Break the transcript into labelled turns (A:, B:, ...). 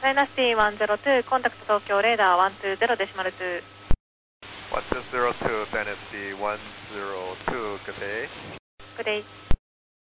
A: Dynasty 102, contact Tokyo radar 120 decimal 2.
B: 1202, Dynasty 102, good day.
A: Good day.